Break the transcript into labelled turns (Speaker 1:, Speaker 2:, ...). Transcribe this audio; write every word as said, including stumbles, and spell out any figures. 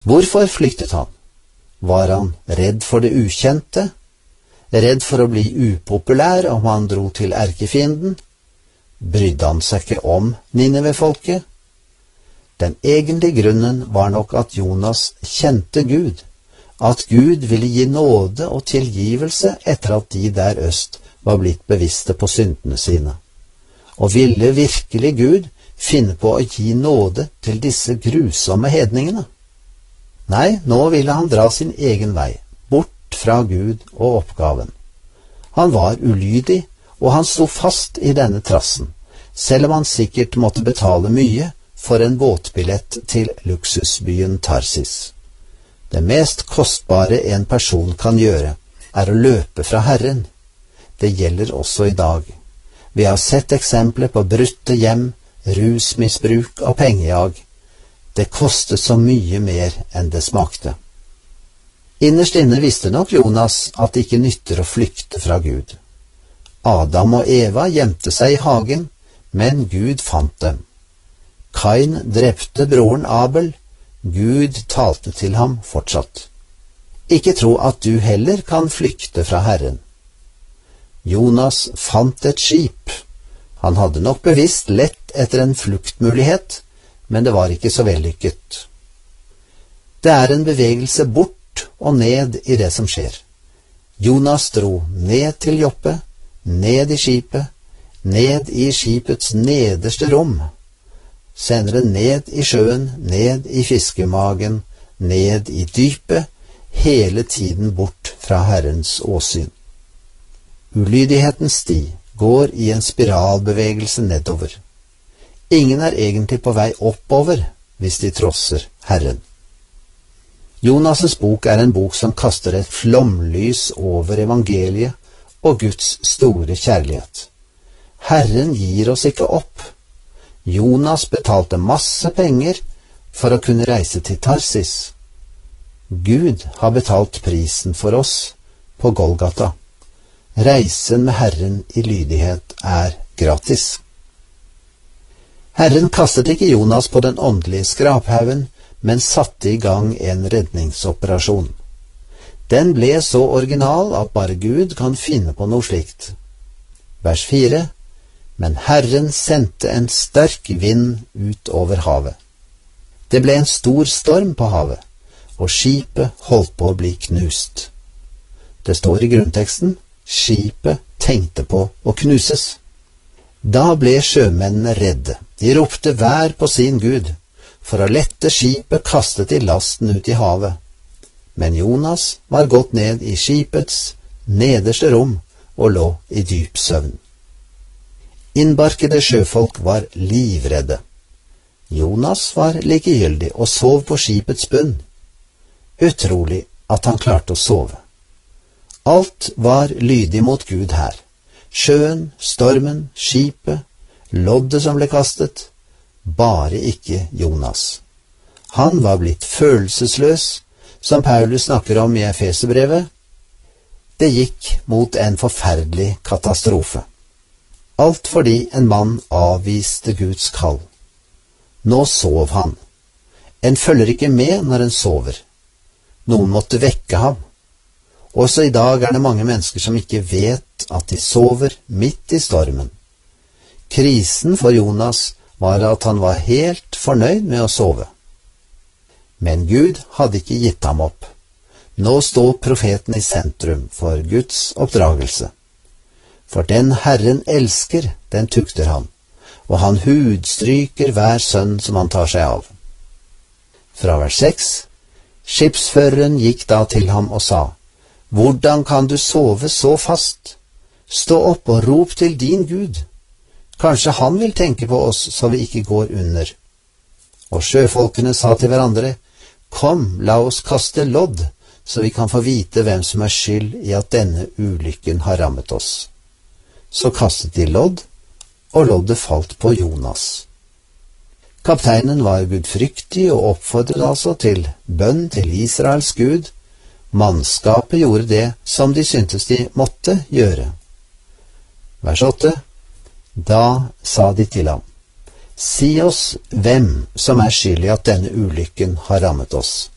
Speaker 1: Hvorfor flyktet han? Var han redd for det ukjente? Redd for å bli upopulær om han dro til erkefienden? Brydde han seg ikke om Nineve-folket? Den egentlige grunnen var nok at Jonas kjente Gud, at Gud ville gi nåde og tilgivelse etter at de der øst var blitt bevisste på syndene sine. Og ville virkelig Gud finne på å gi nåde til disse grusomme hedningene? Nei, nå ville han dra sin egen vei, bort fra Gud og oppgaven. Han var ulydig, og han sto fast i denne trassen, selv om han sikkert måtte betale mye for en båtbillett til luksusbyen Tarsis. Det mest kostbare en person kan gjøre, er å løpe fra Herren. Det gjelder også i dag. Vi har sett eksempler på brutte hjem, rusmisbruk og pengejag. Det kostet så mye mer enn det smakte. Innerst inne visste nok Jonas at det ikke nytter å flykte fra Gud. Adam og Eva gjemte seg i hagen, men Gud fant dem. Kain drepte broren Abel. Gud talte til ham fortsatt. Ikke tro at du heller kan flykte fra Herren. Jonas fant et skip. Han hadde nok bevisst lett etter en fluktmulighet, men det var ikke så vellykket. Det er en bevegelse bort og ned i det som skjer. Jonas dro ned til Joppe, ned i skipet, ned i skipets nederste rom, senere ned i sjøen, ned i fiskemagen, ned i dypet, hele tiden bort fra Herrens åsyn. Ulydighetens sti går i en spiralbevegelse nedover. Ingen er egentlig på vei oppover hvis de trosser Herren. Jonas' bok er en bok som kaster et flomlys over evangeliet og Guds store kjærlighet. Herren gir oss ikke opp. Jonas betalte masse penger for å kunne reise til Tarsis. Gud har betalt prisen for oss på Golgata. Reisen med Herren i lydighet er gratis. Herren kastet ikke Jonas på den åndelige skraphaugen, men satte i gang en redningsoperasjon. Den ble så original at bare Gud kan finne på noe slikt. Vers fire. Men Herren sendte en sterk vind ut over havet. Det ble en stor storm på havet, og skipet holdt på å bli knust. Det står i grunnteksten, skipet tenkte på å knuses. Da ble sjømennene redde. De ropte hver på sin Gud. For å lette skipet kastet de lasten ut i havet. Men Jonas var gått ned i skipets nederste rom og lå i dyp søvn. Innbarkede sjøfolk var livredde. Jonas var likegyldig og sov på skipets bunn. Utrolig at han klarte å sove. Alt var lydig mot Gud her. Sjøen, stormen, skipet, loddet som ble kastet. Bare ikke Jonas. Han var blitt følelsesløs, som Paulus snakker om i Efeserbrevet. Det gikk mot en forferdelig katastrofe. Alt fordi en mann avviste Guds kall. Nå sov han. En følger ikke med når en sover. Noen måtte vekke ham. Også i dag er det mange mennesker som ikke vet at de sover midt i stormen. Krisen for Jonas var at han var helt fornøyd med å sove. Men Gud hadde ikke gitt ham opp. Nå står profeten i sentrum for Guds oppdragelse. For den Herren elsker, den tukter han, og han hudstryker hver sønn som han tar seg av. Fra vers seks. Skipsføreren gikk da til ham og sa, «Hvordan kan du sove så fast? Stå opp og rop til din Gud. Kanskje han vil tenke på oss så vi ikke går under.» Og sjøfolkene sa til hverandre, «Kom, la oss kaste lodd, så vi kan få vite hvem som er skyld i at denne ulykken har rammet oss.» Så kastet de lodd, og loddet falt på Jonas. Kapteinen var gudfryktig og oppfordret altså til bønn til Israels Gud. Mannskapet gjorde det som de syntes de måtte gjøre. Vers åtte. Da sa de til ham, «Si oss hvem som er skyld i at denne ulykken har rammet oss.»